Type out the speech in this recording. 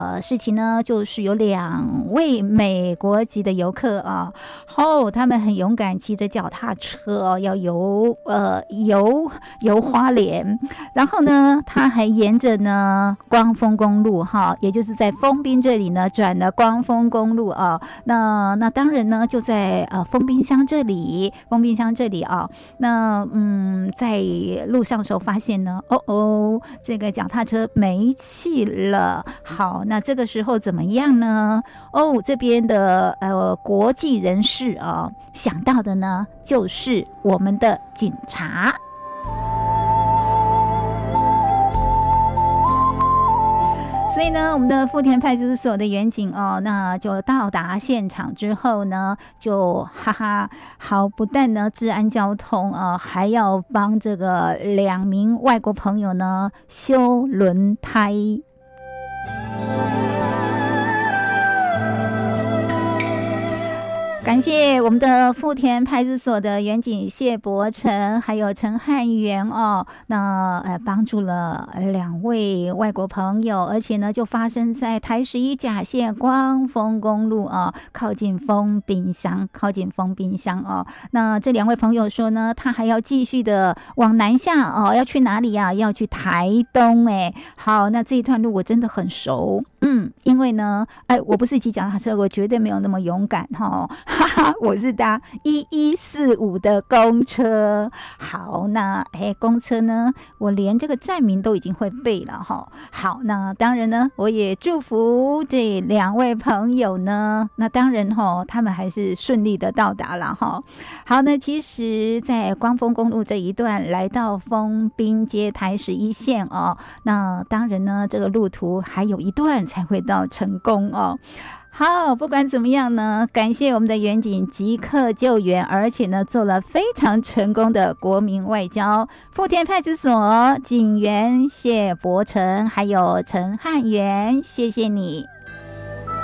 事情呢，就是有2位美国籍的游客啊，他们很勇敢，骑着脚踏车要游花莲，然后呢，他还沿着呢光丰公路也就是在丰滨这里呢转了光丰公路啊，那当然呢就在丰滨乡这里啊，那在路上的时候发现呢，这个脚踏车没气了。好，那这个时候怎么样呢？这边的国际人士啊，想到的呢就是我们的警察。所以呢，我们的富田派出所的员警那就到达现场之后呢，就好，不但呢治安交通还要帮这个2名外国朋友呢修轮胎。感谢我们的富田派出所的员警谢伯成还有陈汉元那帮助了2位外国朋友，而且呢就发生在台11甲线光丰公路靠近丰滨乡那这2位朋友说呢，他还要继续的往南下要去哪里呀？要去台东好，那这一段路我真的很熟，因为呢我不是骑脚踏车，我绝对没有那么勇敢我是搭1145的公车。好，那公车呢，我连这个站名都已经会背了好，那当然呢，我也祝福这2位朋友呢，那当然他们还是顺利的到达了好，那其实在光丰公路这一段来到丰滨街台11线那当然呢，这个路途还有一段才会到成功好，不管怎么样呢，感谢我们的员警即刻救援，而且呢做了非常成功的国民外交。富田派出所警员谢伯成还有陈汉元，谢谢你。